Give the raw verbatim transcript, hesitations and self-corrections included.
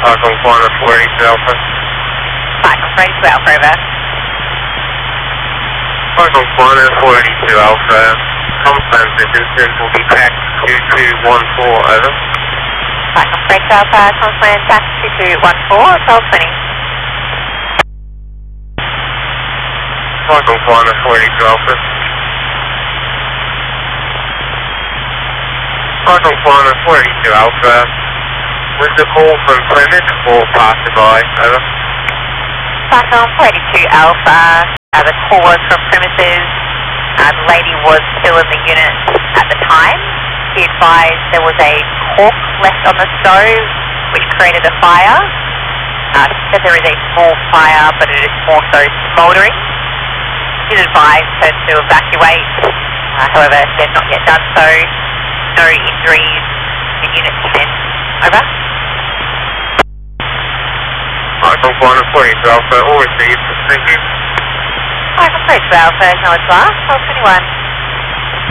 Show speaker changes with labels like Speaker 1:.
Speaker 1: Falcon Corner forty-two Alpha.
Speaker 2: Falcon forty-two Alpha, over.
Speaker 1: Falcon Corner forty-two Alpha. Confirm the distance will be tax two two one four, over.
Speaker 2: Falcon forty-two Alpha, confirm tax two two one four, twelve twenty.
Speaker 1: Falcon Corner forty-two Alpha. Falcon Corner forty-two Alpha. Was the call from Plymouth or passerby, over?
Speaker 2: Falcon forty-two Alpha, uh, the call was from premises. Uh, the lady was still in the unit at the time. He advised there was a cork left on the stove which created a fire. Uh, she said there is a small fire, but it is more so smouldering. She advised her to evacuate, uh, however they've not yet done so. No injuries in Unit ten, over.
Speaker 1: Falcon Corner forty-two Alpha, all received, thank you.
Speaker 2: Falcon forty-two Alpha, acknowledge last, twelve twenty-one.